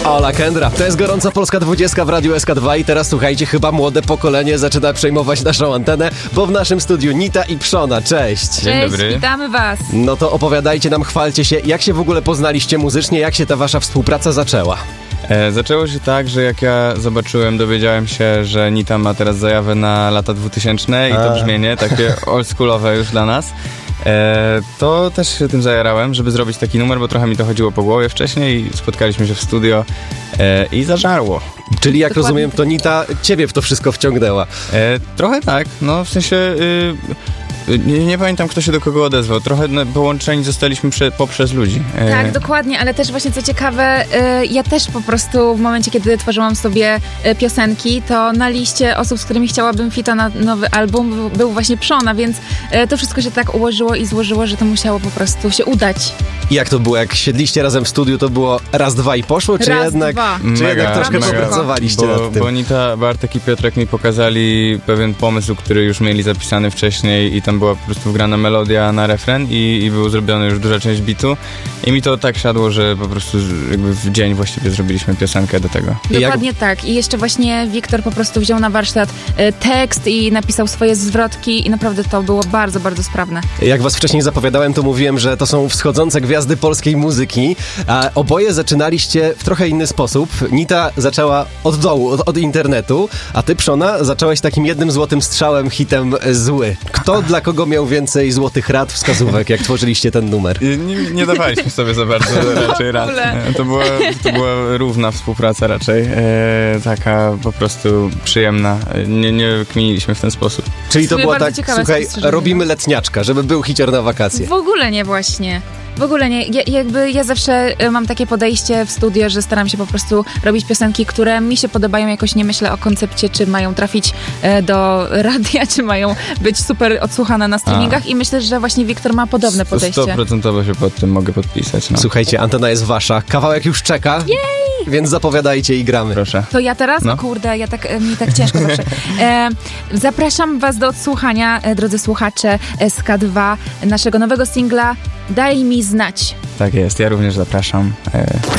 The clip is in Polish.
Ola Kendra, to jest Gorąca Polska 20 w Radiu SK2 i teraz słuchajcie, chyba młode pokolenie zaczyna przejmować naszą antenę, bo w naszym studiu Nita i Przona, cześć! Dzień dobry. Witamy was! No to opowiadajcie nam, chwalcie się, jak się w ogóle poznaliście muzycznie, jak się ta wasza współpraca zaczęła? Zaczęło się tak, że jak ja zobaczyłem, dowiedziałem się, że Nita ma teraz zajawę na lata 2000 i to brzmienie, takie oldschoolowe już dla nas. To też się tym zajarałem, żeby zrobić taki numer, bo trochę mi to chodziło po głowie wcześniej i spotkaliśmy się w studio i zażarło. Czyli jak rozumiem, to Nita ciebie w to wszystko wciągnęła. Trochę tak, no w sensie... Nie pamiętam, kto się do kogo odezwał. Trochę połączeni zostaliśmy poprzez ludzi. Tak, dokładnie, ale też właśnie co ciekawe, ja też po prostu w momencie, kiedy tworzyłam sobie piosenki, to na liście osób, z którymi chciałabym fita na nowy album był właśnie Przona, więc to wszystko się tak ułożyło i złożyło, że to musiało po prostu się udać. I jak to było? Jak siedliście razem w studiu, to było raz, dwa i poszło? Czy jednak troszkę popracowaliście nad tym? Bo Nita, Bartek i Piotrek mi pokazali pewien pomysł, który już mieli zapisany wcześniej i tam była po prostu wgrana melodia na refren i był zrobiony już duża część bitu i mi to tak siadło, że po prostu jakby w dzień właściwie zrobiliśmy piosenkę do tego. Dokładnie tak. I jeszcze właśnie Wiktor po prostu wziął na warsztat tekst i napisał swoje zwrotki i naprawdę to było bardzo, bardzo sprawne. Jak was wcześniej zapowiadałem, to mówiłem, że to są wschodzące gwiazdy polskiej muzyki, a oboje zaczynaliście w trochę inny sposób. Nita zaczęła od dołu, od internetu, a ty, Przona, zacząłeś takim jednym złotym strzałem, hitem Zły. Kto dla kogo miał więcej złotych rad, wskazówek, jak tworzyliście ten numer? Nie dawaliśmy sobie za bardzo raczej rad. To była równa współpraca raczej. Taka po prostu przyjemna. Nie kminiliśmy w ten sposób. Czyli to była tak, słuchaj, robimy letniaczka, żeby był hicior na wakacje. W ogóle nie właśnie. W ogóle nie. Ja zawsze mam takie podejście w studio, że staram się po prostu robić piosenki, które mi się podobają. Jakoś nie myślę o koncepcie, czy mają trafić do radia, czy mają być super odsłuchane na streamingach i myślę, że właśnie Wiktor ma podobne podejście. 100% się pod tym mogę podpisać. No. Słuchajcie, antena jest wasza, kawałek już czeka. Jej! Więc zapowiadajcie i gramy. Proszę. To ja teraz? No kurde, mi tak ciężko zawsze. Zapraszam was do odsłuchania, drodzy słuchacze SK2, naszego nowego singla Daj mi znać. Tak jest, ja również zapraszam.